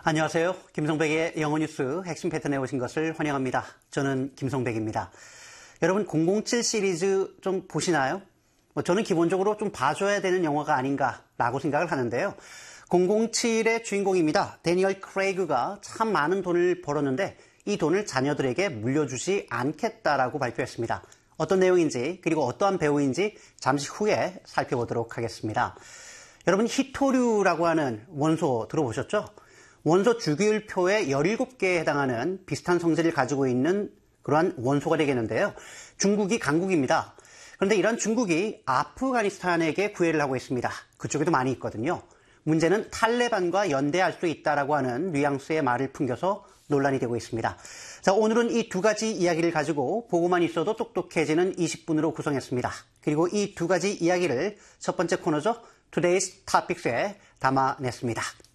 안녕하세요. 김성백의 영어뉴스 핵심 패턴에 오신 것을 환영합니다. 저는 김성백입니다. 여러분 007 시리즈 좀 보시나요? 저는 기본적으로 좀 봐줘야 되는 영화가 아닌가라고 생각을 하는데요. 007의 주인공입니다. 데니얼 크레이그가 참 많은 돈을 벌었는데 이 돈을 자녀들에게 물려주지 않겠다라고 발표했습니다. 어떤 내용인지 그리고 어떠한 배우인지 잠시 후에 살펴보도록 하겠습니다. 여러분 히토류라고 하는 원소 들어보셨죠? 원소 주기율표의 17개에 해당하는 비슷한 성질을 가지고 있는 그러한 원소가 되겠는데요. 중국이 강국입니다. 그런데 이런 중국이 아프가니스탄에게 구애를 하고 있습니다. 그쪽에도 많이 있거든요. 문제는 탈레반과 연대할 수 있다라고 하는 뉘앙스의 말을 풍겨서 논란이 되고 있습니다. 자, 오늘은 이 두 가지 이야기를 가지고 보고만 있어도 똑똑해지는 20분으로 구성했습니다. 그리고 이 두 가지 이야기를 첫 번째 코너죠. Today's Topics에 담아냈습니다.